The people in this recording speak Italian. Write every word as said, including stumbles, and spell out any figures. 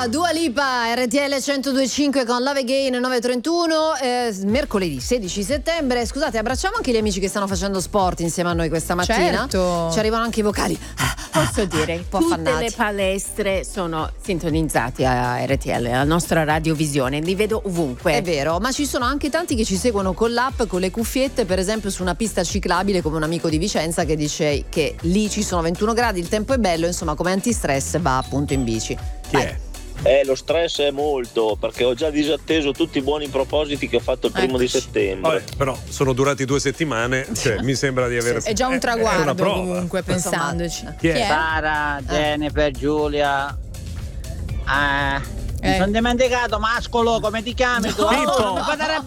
Era Dua Lipa, R T L centodue e cinque con Love Again nove e trentuno, eh, mercoledì sedici settembre. Scusate, abbracciamo anche gli amici che stanno facendo sport insieme a noi questa mattina. Certo. Ci arrivano anche i vocali. Posso dire, un po' tutte affannati. le palestre sono sintonizzate a R T L, la nostra radiovisione, li vedo ovunque. È vero, ma ci sono anche tanti che ci seguono con l'app, con le cuffiette, per esempio su una pista ciclabile, come un amico di Vicenza che dice che lì ci sono ventuno gradi, il tempo è bello, insomma come antistress va appunto in bici. Chi Vai. è? Eh, lo stress è molto, perché ho già disatteso tutti i buoni propositi che ho fatto il primo di Eccoci. settembre. Vabbè, però sono durati due settimane, cioè mi sembra di aver. È già un è- è traguardo una prova. comunque, pensandoci. Chi è? Sara, Jennifer, Giulia. Ah, mi Eh. sono dimenticato, mascolo, come ti chiami tu? Pippo. Non mi fate